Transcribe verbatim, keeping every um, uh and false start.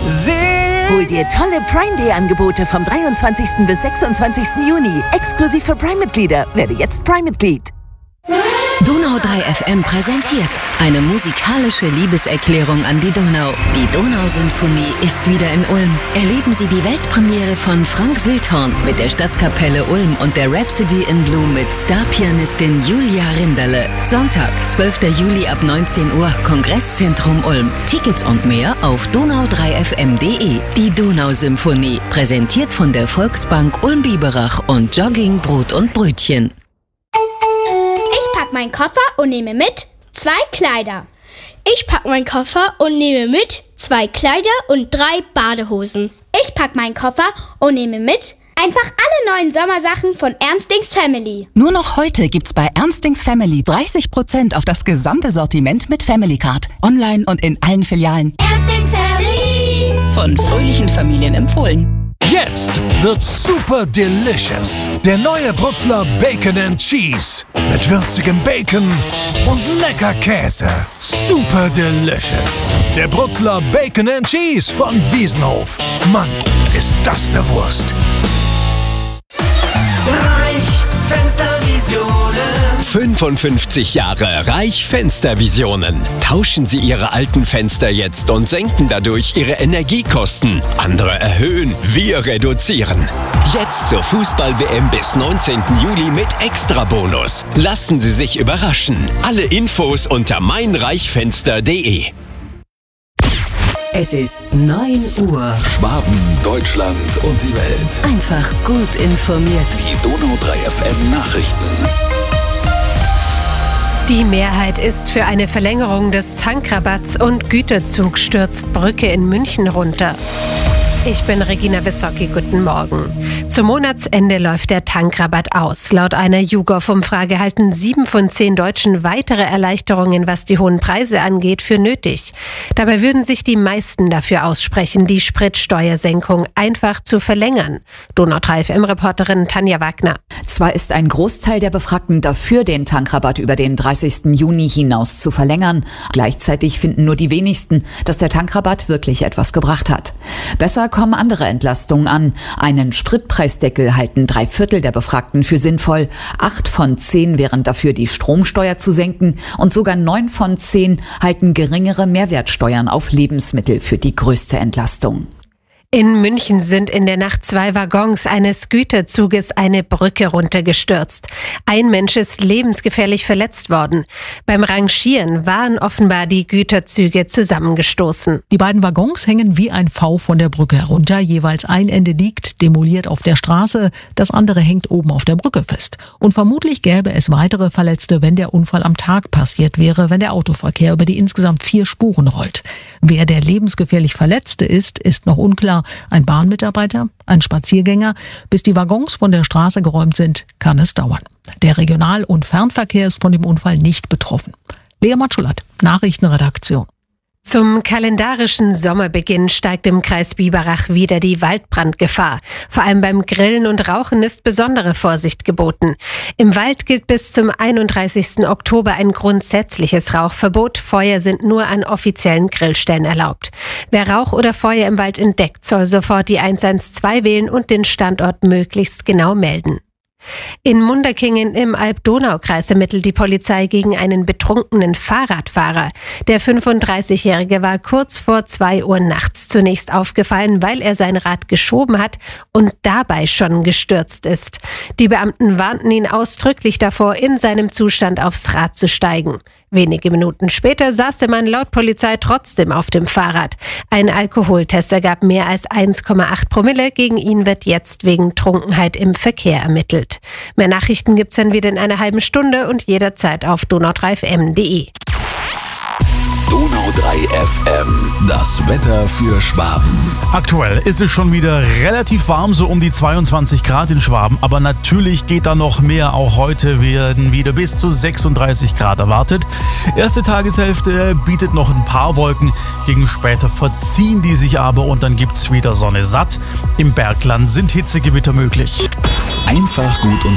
Hol dir tolle Prime Day Angebote vom dreiundzwanzigsten bis sechsundzwanzigsten Juni. Exklusiv für Prime-Mitglieder. Werde jetzt Prime-Mitglied. Donau drei F M präsentiert eine musikalische Liebeserklärung an die Donau. Die Donausymphonie ist wieder in Ulm. Erleben Sie die Weltpremiere von Frank Wildhorn mit der Stadtkapelle Ulm und der Rhapsody in Blue mit Starpianistin Julia Rinderle. Sonntag, zwölfter Juli ab neunzehn Uhr, Kongresszentrum Ulm. Tickets und mehr auf donau drei f m punkt de. Die Donausymphonie, präsentiert von der Volksbank Ulm-Biberach und Jogging, Brot und Brötchen. Ich pack meinen Koffer und nehme mit zwei Kleider. Ich pack meinen Koffer und nehme mit zwei Kleider und drei Badehosen. Ich pack meinen Koffer und nehme mit einfach alle neuen Sommersachen von Ernstings Family. Nur noch heute gibt's bei Ernstings Family dreißig Prozent auf das gesamte Sortiment mit Family Card. Online und in allen Filialen. Ernstings Family. Von fröhlichen Familien empfohlen. Jetzt wird's super delicious. Der neue Brutzler Bacon and Cheese. Mit würzigem Bacon und lecker Käse. Super delicious. Der Brutzler Bacon and Cheese von Wiesenhof. Mann, ist das eine Wurst. Reich Fenstervisionen. fünfundfünfzig Jahre Reich Fenstervisionen. Tauschen Sie Ihre alten Fenster jetzt und senken dadurch Ihre Energiekosten. Andere erhöhen, wir reduzieren. Jetzt zur Fußball-W M bis neunzehnten Juli mit Extrabonus. Lassen Sie sich überraschen. Alle Infos unter meinreichfenster punkt de. Es ist neun Uhr. Schwaben, Deutschland und die Welt. Einfach gut informiert. Die Donau drei F M Nachrichten. Die Mehrheit ist für eine Verlängerung des Tankrabatts und Güterzug stürzt Brücke in München runter. Ich bin Regina Wissocki, guten Morgen. Zum Monatsende läuft der Tankrabatt aus. Laut einer YouGov-Umfrage halten sieben von zehn Deutschen weitere Erleichterungen, was die hohen Preise angeht, für nötig. Dabei würden sich die meisten dafür aussprechen, die Spritsteuersenkung einfach zu verlängern. Donau drei F M-Reporterin Tanja Wagner. Zwar ist ein Großteil der Befragten dafür, den Tankrabatt über den dreißigsten Juni hinaus zu verlängern. Gleichzeitig finden nur die wenigsten, dass der Tankrabatt wirklich etwas gebracht hat. Besser kommen andere Entlastungen an. Einen Spritpreisdeckel halten drei Viertel der Befragten für sinnvoll. Acht von zehn wären dafür, die Stromsteuer zu senken. Und sogar neun von zehn halten geringere Mehrwertsteuern auf Lebensmittel für die größte Entlastung. In München sind in der Nacht zwei Waggons eines Güterzuges eine Brücke runtergestürzt. Ein Mensch ist lebensgefährlich verletzt worden. Beim Rangieren waren offenbar die Güterzüge zusammengestoßen. Die beiden Waggons hängen wie ein V von der Brücke herunter. Jeweils ein Ende liegt demoliert auf der Straße, das andere hängt oben auf der Brücke fest. Und vermutlich gäbe es weitere Verletzte, wenn der Unfall am Tag passiert wäre, wenn der Autoverkehr über die insgesamt vier Spuren rollt. Wer der lebensgefährlich Verletzte ist, ist noch unklar. Ein Bahnmitarbeiter, ein Spaziergänger. Bis die Waggons von der Straße geräumt sind, kann es dauern. Der Regional- und Fernverkehr ist von dem Unfall nicht betroffen. Lea Matschulat, Nachrichtenredaktion. Zum kalendarischen Sommerbeginn steigt im Kreis Biberach wieder die Waldbrandgefahr. Vor allem beim Grillen und Rauchen ist besondere Vorsicht geboten. Im Wald gilt bis zum einunddreißigsten Oktober ein grundsätzliches Rauchverbot. Feuer sind nur an offiziellen Grillstellen erlaubt. Wer Rauch oder Feuer im Wald entdeckt, soll sofort die eins eins zwei wählen und den Standort möglichst genau melden. In Munderkingen im Alb-Donau-Kreis ermittelt die Polizei gegen einen betrunkenen Fahrradfahrer. Der fünfunddreißigjährige war kurz vor zwei Uhr nachts zunächst aufgefallen, weil er sein Rad geschoben hat und dabei schon gestürzt ist. Die Beamten warnten ihn ausdrücklich davor, in seinem Zustand aufs Rad zu steigen. Wenige Minuten später saß der Mann laut Polizei trotzdem auf dem Fahrrad. Ein Alkoholtest ergab mehr als eins Komma acht Promille. Gegen ihn wird jetzt wegen Trunkenheit im Verkehr ermittelt. Mehr Nachrichten gibt's dann wieder in einer halben Stunde und jederzeit auf donau drei f m punkt de. Donau drei F M, das Wetter für Schwaben. Aktuell ist es schon wieder relativ warm, so um die zweiundzwanzig Grad in Schwaben. Aber natürlich geht da noch mehr. Auch heute werden wieder bis zu sechsunddreißig Grad erwartet. Erste Tageshälfte bietet noch ein paar Wolken. Gegen später verziehen die sich aber und dann gibt's wieder Sonne satt. Im Bergland sind Hitzegewitter möglich. Einfach gut und